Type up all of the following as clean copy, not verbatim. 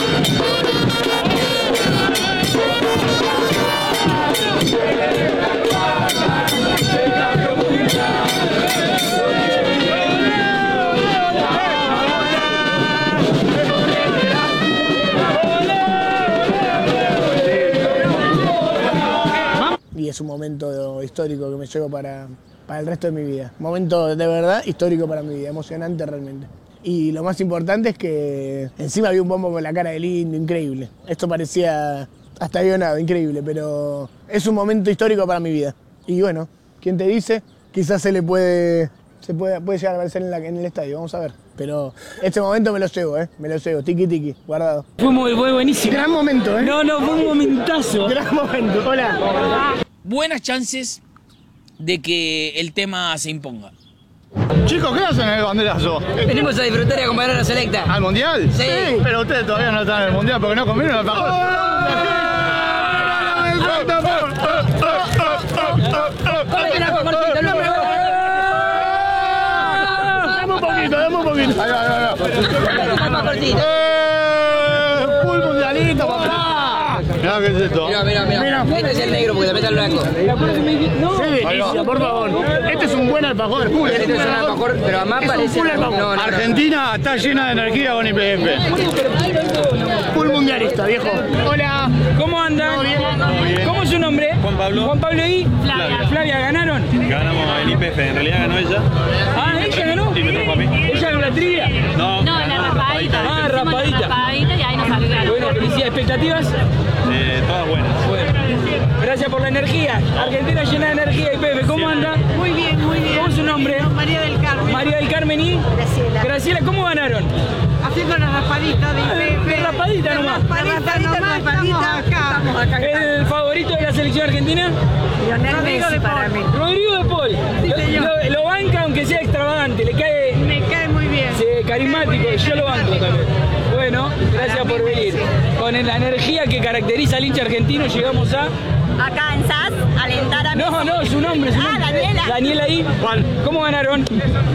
Y es un momento histórico que me llevo para el resto de mi vida. Momento de verdad histórico para mi vida, emocionante realmente. Y lo más importante es que encima había un bombo con la cara del indio, increíble. Esto parecía hasta avionado, increíble, pero es un momento histórico para mi vida. Y bueno, ¿quién te dice? Quizás puede llegar a aparecer en el estadio, vamos a ver. Pero este momento me lo llevo, tiki tiki, guardado. Fue buenísimo. Gran momento, No, fue un momentazo. Gran momento, hola. Buenas chances de que el tema se imponga. Chicos, ¿qué hacen en el banderazo? Venimos a disfrutar y a acompañar a la selecta. ¿Al mundial? Sí. Pero ustedes todavía no están en el mundial porque no comieron el alfajor. Dame un poquito. Ahí va. Full mundialito, papá. Mirá qué es esto. Mira. Este es el negro porque también está el blanco. Sí, por favor. Este es un buen alfajor. Este es un alfajor, pero además parece... No. Argentina está llena de energía con YPF. Full mundialista, viejo. Hola. ¿Cómo andan? Todo bien. ¿Cómo es su nombre? Juan Pablo. Juan Pablo y Flavia, ¿ganaron? Ganamos el YPF, en realidad ganó ella. ¿Ella ganó? Y me trajo a mí. ¿Ella ganó la trivia? No, la raspadita. Raspadita. Y ahí nos salió la Bueno, felicidades. ¿Expectativas? todas buenas. Bueno, gracias por la energía. Argentina llena de energía y Pepe, ¿cómo anda? Muy bien. ¿Cómo es su nombre? María del Carmen. María del Carmen y Graciela, ¿cómo ganaron? Haciendo la raspadita de IPF. Raspadita nomás. Raspadita. Estamos acá. ¿El favorito de la selección argentina? Lionel Messi para mí. Rodrigo de Paul. Lo banca aunque sea extravagante, Me cae muy bien. sí, carismático, yo lo banco también. Bueno, gracias por venir. Con la energía que caracteriza al hincha argentino llegamos a... Acá en SAS, alentar a No, su nombre. Daniela. Daniela ahí. Juan. ¿Cómo ganaron?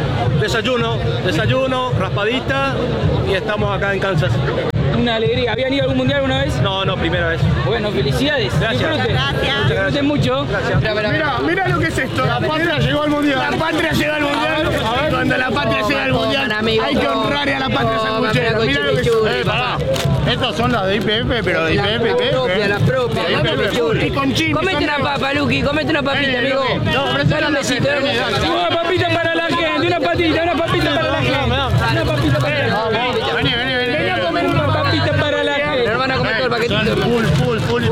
Desayuno, raspadita y estamos acá en Kansas. Una alegría. ¿Habían ido a algún mundial alguna vez? No, primera vez. Bueno, felicidades. Gracias. Disfruten. Gracias. Disfruten mucho. Mira lo que es esto. La patria llegó al mundial. La patria llega al mundial. Cuando la patria llega al mundial, hay que honrar a la patria sanguchera. Mira lo que es. Pará. Estas son las de YPF, pero de YPF. La propia. Y con chimi. Comete una papa, Luqui, comete una papita, amigo. Dale un besito. Una papita para la gente, una papita para la gente. Una papita para la gente. Vení. Ven a comer una papita para la gente. Hermana, come todo el paquetito. Full.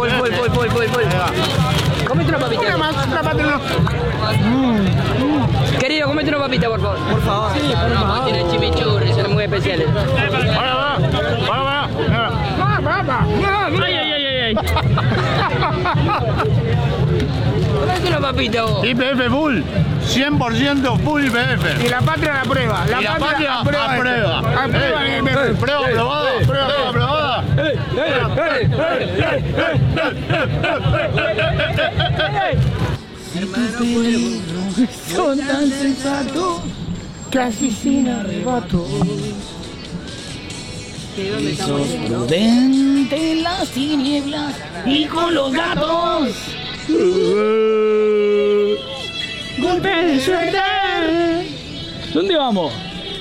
Comete una papita. Una patria. Querido, comete una papita, por favor. Por favor. Sí, por favor. Tiene chimichurri, son muy especiales. Va. Ay. Comete una papita, vos. YPF full. 100% full YPF. Y la patria la prueba. La patria aprueba. Prueba aprobada. Son tan sensatos, casi sin arrebato. Sos prudente en las tinieblas y con los gatos. Golpe de suerte. ¿Dónde vamos?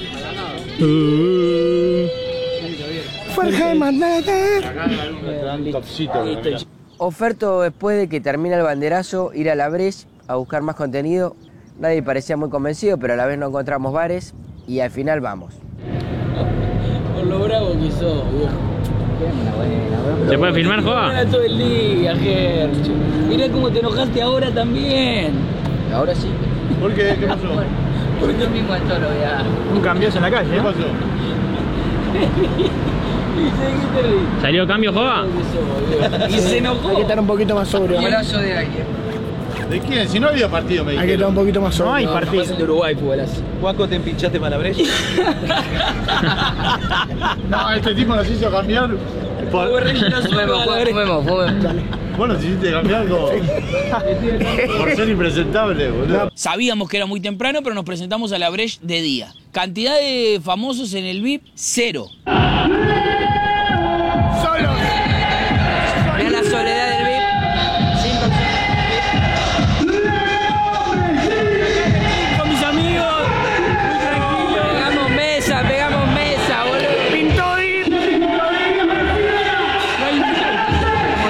Oferto después de que termina el banderazo, ir a la Breche a buscar más contenido. Nadie parecía muy convencido, pero a la vez no encontramos bares y al final vamos. Por lo bravo que sos, viejo. ¿Se puede filmar, Joa? Todo el día, Gercho. Mirá cómo te enojaste ahora también. Ahora sí. ¿Por qué? ¿Qué pasó? Porque yo mismo al toro ya. Un cambioso en la calle. ¿Qué pasó? ¿Salió cambio, Joa? Y se enojó. Hay que estar un poquito más sobrio. Abrazo de alguien. ¿De quién? Si no había partido, me Hay que dijeron. estar un poquito más sobrio. No hay partido. de Uruguay, Puelas. ¿Juaco te empinchaste para la brecha? No, este tipo nos hizo cambiar. Fumemos. Bueno, si hiciste cambiar por ser impresentable, boludo. Sabíamos que era muy temprano, pero nos presentamos a la Breche de día. Cantidad de famosos en el VIP, 0.